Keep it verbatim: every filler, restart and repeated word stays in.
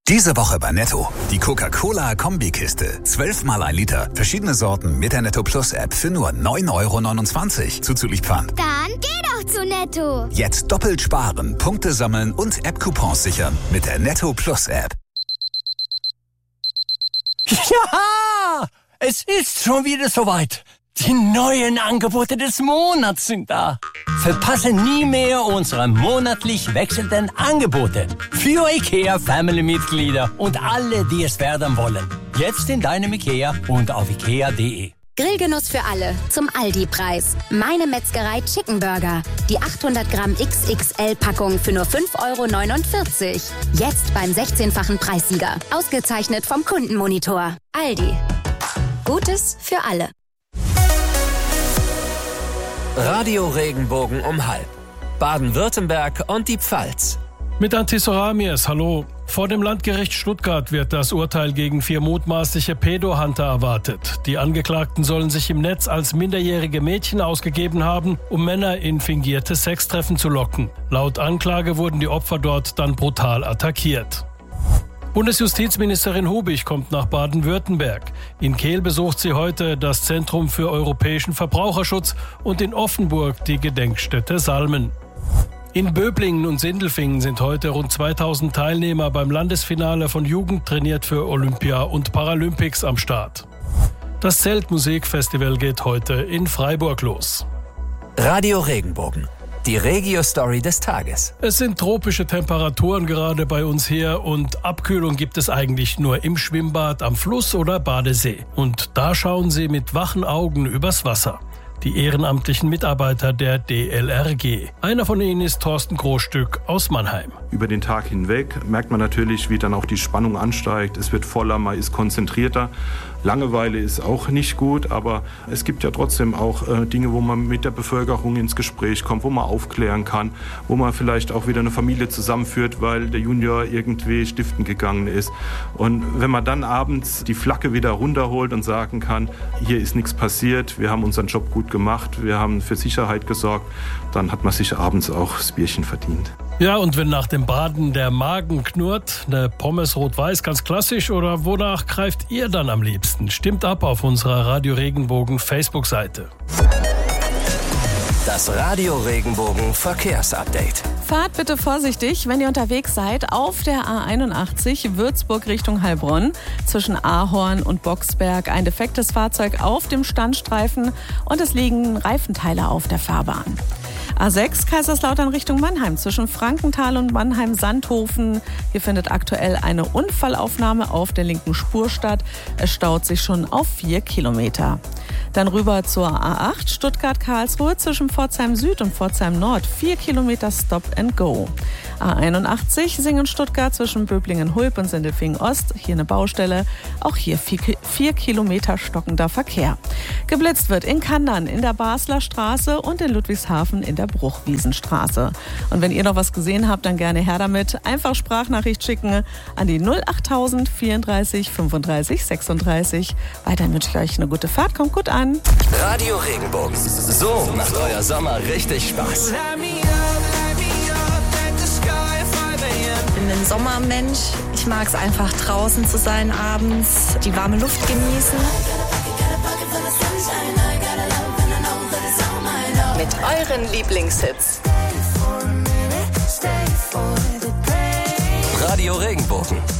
Diese Woche bei Netto. Die Coca-Cola-Kombikiste. zwölf mal ein Liter. Verschiedene Sorten mit der Netto Plus App für nur neun Euro neunundzwanzig. Zuzüglich Pfand. Dann geh doch zu Netto. Jetzt doppelt sparen, Punkte sammeln und App-Coupons sichern mit der Netto Plus App. Ja, es ist schon wieder soweit. Die neuen Angebote des Monats sind da. Verpasse nie mehr unsere monatlich wechselnden Angebote. Für IKEA Family-Mitglieder und alle, die es werden wollen. Jetzt in deinem IKEA und auf ikea punkt de. Grillgenuss für alle zum Aldi-Preis. Meine Metzgerei Chicken Burger. Die achthundert Gramm X X L-Packung für nur fünf Euro neunundvierzig. Jetzt beim sechzehnfachen Preissieger. Ausgezeichnet vom Kundenmonitor. Aldi. Gutes für alle. Radio Regenbogen um halb. Baden-Württemberg und die Pfalz. Mit Antis Oramies, hallo. Vor dem Landgericht Stuttgart wird das Urteil gegen vier mutmaßliche Pedo-Hunter erwartet. Die Angeklagten sollen sich im Netz als minderjährige Mädchen ausgegeben haben, um Männer in fingierte Sextreffen zu locken. Laut Anklage wurden die Opfer dort dann brutal attackiert. Bundesjustizministerin Hubich kommt nach Baden-Württemberg. In Kehl besucht sie heute das Zentrum für europäischen Verbraucherschutz und in Offenburg die Gedenkstätte Salmen. In Böblingen und Sindelfingen sind heute rund zweitausend Teilnehmer beim Landesfinale von Jugend trainiert für Olympia und Paralympics am Start. Das Zeltmusikfestival geht heute in Freiburg los. Radio Regenbogen. Die Regio-Story des Tages. Es sind tropische Temperaturen gerade bei uns hier und Abkühlung gibt es eigentlich nur im Schwimmbad, am Fluss oder Badesee. Und da schauen Sie mit wachen Augen übers Wasser. Die ehrenamtlichen Mitarbeiter der D L R G. Einer von ihnen ist Thorsten Großstück aus Mannheim. Über den Tag hinweg merkt man natürlich, wie dann auch die Spannung ansteigt. Es wird voller, man ist konzentrierter. Langeweile ist auch nicht gut, aber es gibt ja trotzdem auch äh, Dinge, wo man mit der Bevölkerung ins Gespräch kommt, wo man aufklären kann, wo man vielleicht auch wieder eine Familie zusammenführt, weil der Junior irgendwie stiften gegangen ist. Und wenn man dann abends die Flagge wieder runterholt und sagen kann, hier ist nichts passiert, wir haben unseren Job gut gemacht, wir haben für Sicherheit gesorgt, dann hat man sich abends auch das Bierchen verdient. Ja, und wenn nach dem Baden der Magen knurrt, eine Pommes rot-weiß, ganz klassisch, oder wonach greift ihr dann am liebsten? Stimmt ab auf unserer Radio Regenbogen Facebook-Seite. Das Radio Regenbogen Verkehrsupdate. Fahrt bitte vorsichtig, wenn ihr unterwegs seid, auf der A einundachtzig Würzburg Richtung Heilbronn. Zwischen Ahorn und Boxberg ein defektes Fahrzeug auf dem Standstreifen und es liegen Reifenteile auf der Fahrbahn. A sechs Kaiserslautern Richtung Mannheim zwischen Frankenthal und Mannheim-Sandhofen. Hier findet aktuell eine Unfallaufnahme auf der linken Spur statt. Es staut sich schon auf vier Kilometer. Dann rüber zur A acht Stuttgart-Karlsruhe zwischen Pforzheim Süd und Pforzheim Nord. Vier Kilometer Stop and Go. A einundachtzig Singen-Stuttgart zwischen Böblingen-Hulb und Sindelfingen-Ost. Hier eine Baustelle. Auch hier vier, vier Kilometer stockender Verkehr. Geblitzt wird in Kandern, in der Basler Straße und in Ludwigshafen in der Bruchwiesenstraße. Und wenn ihr noch was gesehen habt, dann gerne her damit. Einfach Sprachnachricht schicken an die null achttausend vierunddreißig fünfunddreißig sechsunddreißig. Weiterhin wünsche ich euch eine gute Fahrt. Kommt gut an. Radio Regenbogen. So macht euer Sommer richtig Spaß. Ich bin ein Sommermensch. Ich mag es einfach draußen zu sein abends, die warme Luft genießen. Mit euren Lieblingshits. Radio Regenbogen.